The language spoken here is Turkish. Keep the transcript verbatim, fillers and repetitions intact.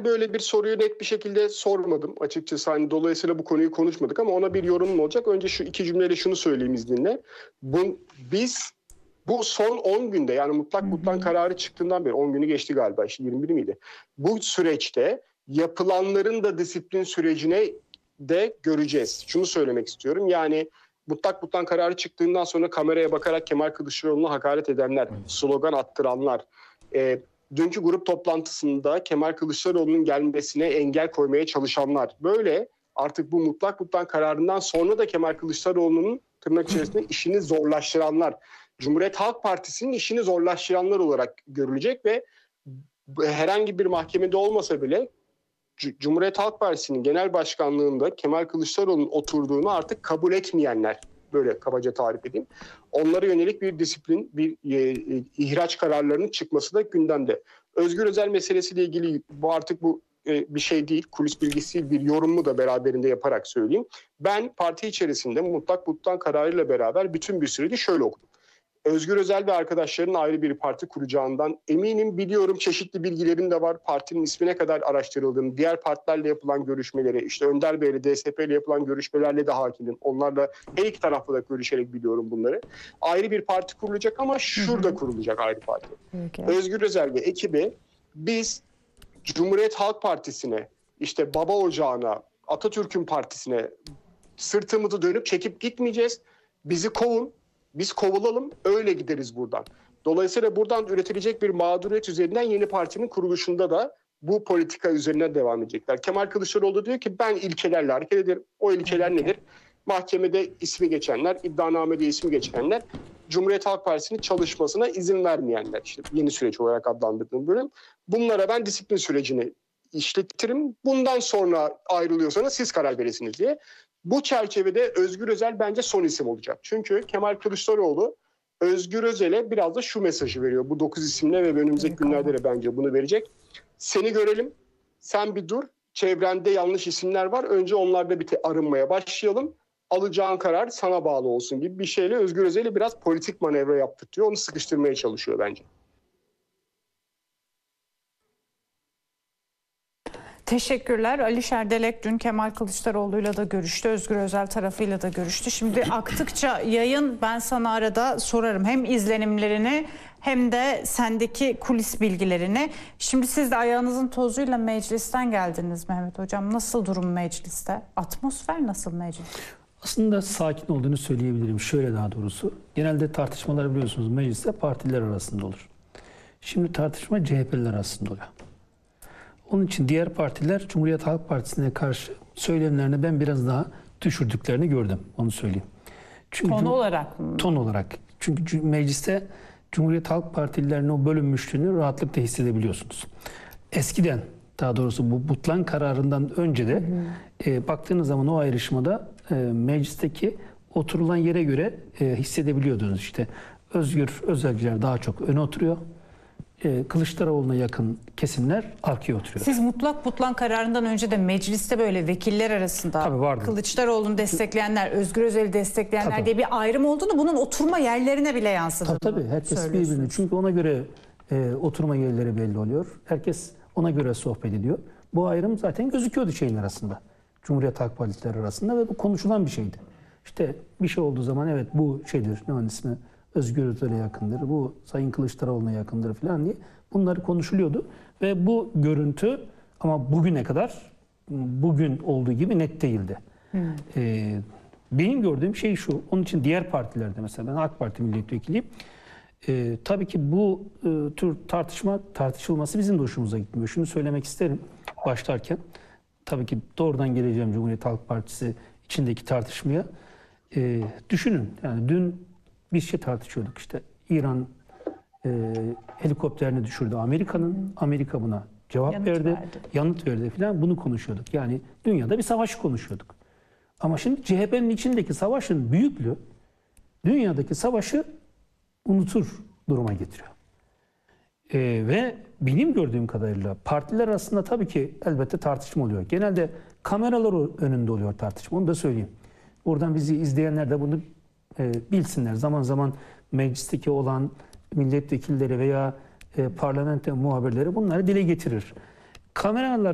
böyle bir soruyu net bir şekilde sormadım açıkçası. Hani dolayısıyla bu konuyu konuşmadık ama ona bir yorumum olacak. Önce şu iki cümleyle şunu söyleyeyim izninle. Bu, biz bu son on günde, yani mutlak mutlak kararı çıktığından beri, on günü geçti galiba, işte yirmi bir miydi? Bu süreçte yapılanların da disiplin sürecine de göreceğiz. Şunu söylemek istiyorum. Yani mutlak mutlak kararı çıktığından sonra kameraya bakarak Kemal Kılıçdaroğlu'na hakaret edenler, slogan attıranlar, e, dünkü grup toplantısında Kemal Kılıçdaroğlu'nun gelmesine engel koymaya çalışanlar, böyle artık bu mutlak mutlak kararından sonra da Kemal Kılıçdaroğlu'nun tırnak içerisinde işini zorlaştıranlar, Cumhuriyet Halk Partisi'nin işini zorlaştıranlar olarak görülecek ve herhangi bir mahkemede olmasa bile Cumhuriyet Halk Partisi'nin genel başkanlığında Kemal Kılıçdaroğlu'nun oturduğunu artık kabul etmeyenler, böyle kabaca tarif edeyim, onlara yönelik bir disiplin, bir e, ihraç kararlarının çıkması da gündemde. Özgür Özel meselesiyle ilgili bu artık bu e, bir şey değil, kulis bilgisi, bir yorumu da beraberinde yaparak söyleyeyim. Ben parti içerisinde mutlak mutlak kararıyla beraber bütün bir süreci şöyle okudum. Özgür Özel ve arkadaşlarının ayrı bir parti kuracağından eminim, biliyorum, çeşitli bilgilerim de var. Partinin ismine kadar araştırıldığını, diğer partilerle yapılan görüşmeleri, işte Önder Bey'le, D S P ile yapılan görüşmelerle de hakimim. Onlarla her iki tarafla da görüşerek biliyorum bunları. Ayrı bir parti kurulacak ama şurada kurulacak ayrı parti. Okay. Özgür Özel ve ekibi, biz Cumhuriyet Halk Partisi'ne, işte Baba Ocağı'na, Atatürk'ün partisine sırtımızı dönüp çekip gitmeyeceğiz. Bizi kovun. Biz kovulalım, öyle gideriz buradan. Dolayısıyla buradan üretilecek bir mağduriyet üzerinden yeni partinin kuruluşunda da bu politika üzerinden devam edecekler. Kemal Kılıçdaroğlu diyor ki ben ilkelerle hareket ederim. O ilkeler nedir? Mahkemede ismi geçenler, iddianamede ismi geçenler, Cumhuriyet Halk Partisi'nin çalışmasına izin vermeyenler. İşte yeni süreç olarak adlandırdığım bölüm. Bunlara ben disiplin sürecini işletirim. Bundan sonra ayrılıyorsanız siz karar verirsiniz diye. Bu çerçevede Özgür Özel bence son isim olacak. Çünkü Kemal Kılıçdaroğlu Özgür Özel'e biraz da şu mesajı veriyor. Bu dokuz isimle ve önümüzdeki günlerde de bence bunu verecek. Seni görelim, sen bir dur. Çevrende yanlış isimler var. Önce onlarda bir arınmaya başlayalım. Alacağın karar sana bağlı olsun gibi bir şeyle Özgür Özel'i biraz politik manevra yaptırtıyor. Onu sıkıştırmaya çalışıyor bence. Teşekkürler. Alişer Delek dün Kemal Kılıçdaroğlu'yla da görüştü. Özgür Özel tarafıyla da görüştü. Şimdi aktıkça yayın, ben sana arada sorarım. Hem izlenimlerini hem de sendeki kulis bilgilerini. Şimdi siz de ayağınızın tozuyla meclisten geldiniz Mehmet Hocam. Nasıl durum mecliste? Atmosfer nasıl meclis? Aslında sakin olduğunu söyleyebilirim. Şöyle, daha doğrusu. Genelde tartışmalar biliyorsunuz mecliste partiler arasında olur. Şimdi tartışma C H P'liler arasında oluyor. Onun için diğer partiler Cumhuriyet Halk Partisi'ne karşı söylemlerini ben biraz daha düşürdüklerini gördüm. Onu söyleyeyim. Çünkü ton olarak mı? Ton olarak. Çünkü mecliste Cumhuriyet Halk Partililerinin o bölünmüşlüğünü rahatlıkla hissedebiliyorsunuz. Eskiden, daha doğrusu bu Butlan kararından önce de hı hı. E, baktığınız zaman o ayrışmada e, meclisteki oturulan yere göre e, hissedebiliyordunuz. İşte Özgür Özelciler daha çok öne oturuyor. Kılıçdaroğlu'na yakın kesimler arkaya oturuyor. Siz mutlak Butlan kararından önce de mecliste böyle vekiller arasında Kılıçdaroğlu'nu destekleyenler, Özgür Özel'i destekleyenler tabii. diye bir ayrım olduğunu, bunun oturma yerlerine bile yansıdığını tabii, tabii. Herkes birbirini. Çünkü ona göre e, oturma yerleri belli oluyor. Herkes ona göre sohbet ediyor. Bu ayrım zaten gözüküyordu şeyin arasında. Cumhuriyet Halk Partileri arasında ve bu konuşulan bir şeydi. İşte bir şey olduğu zaman evet bu şeydir, ne onun ismi, Özgür Özel'e yakındır, bu Sayın Kılıçdaroğlu'na yakındır falan diye bunlar konuşuluyordu. Ve bu görüntü ama bugüne kadar bugün olduğu gibi net değildi. Hmm. Ee, benim gördüğüm şey şu, onun için diğer partilerde, mesela ben AK Parti milletvekiliyim. Ee, tabii ki bu e, tür tartışma tartışılması bizim de hoşumuza gitmiyor. Şunu söylemek isterim başlarken, tabii ki doğrudan geleceğim Cumhuriyet Halk Partisi içindeki tartışmaya. Ee, düşünün, yani dün bir şey tartışıyorduk, işte İran e, helikopterini düşürdü Amerika'nın, Amerika buna cevap yanıt verdi, verdi, yanıt verdi falan, bunu konuşuyorduk. Yani dünyada bir savaşı konuşuyorduk. Ama şimdi C H P'nin içindeki savaşın büyüklüğü dünyadaki savaşı unutur duruma getiriyor. E, ve benim gördüğüm kadarıyla partiler arasında tabii ki elbette tartışma oluyor. Genelde kameralar önünde oluyor tartışma, onu da söyleyeyim. Buradan bizi izleyenler de bunu e, bilsinler. Zaman zaman meclisteki olan milletvekilleri veya e, parlamento muhabirleri bunları dile getirir. Kameralar